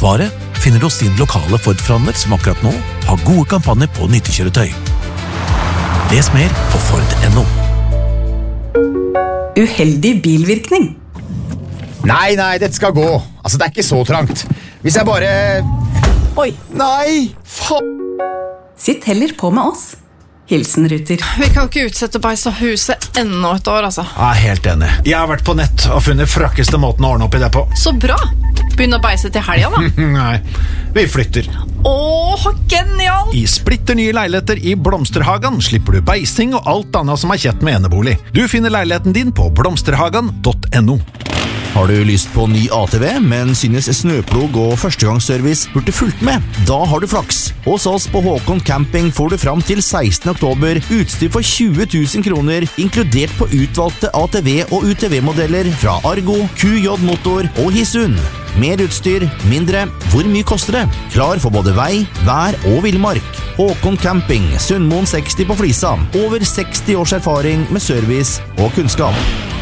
Svaret finner du hos din lokale Ford-forhandler som akkurat nå har gode kampanjer på nyttekjøretøy. Les mer på Ford.no. Uheldig bilvirkning. Nei, dette skal gå. Altså, det ikke så trangt. Hvis jeg bare... Oi. Nei, faen. Sitt heller på med oss. Hilsen Ruter. Vi kan ikke utsette beis av huset enda et år, altså. Jeg helt enig. Jeg har vært på nett og funnet frakkeste måten å ordne opp i det på. Så bra! Begynn å beise til helga, da. Nei, vi flytter. Åh, genial! I splitter nye leiligheter i Blomsterhagen slipper du beising og alt annet som kjett med enebolig. Du finner leiligheten din på blomsterhagen.no. Har du lyst på ny ATV, men synes snøplog og førstegangsservice burde fulgt med? Da har du flaks. Hos oss på Håkon Camping får du fram til 16. oktober utstyr for 20 000 kroner, inkludert på utvalgte ATV- og UTV-modeller fra Argo, QJ Motor og Hisun. Mer utstyr, mindre. Hvor mye koster det? Klar for både vei, vær og villmark. Håkon Camping, Sundmoen 60 på Flisa. Over 60 års erfaring med service og kunnskap.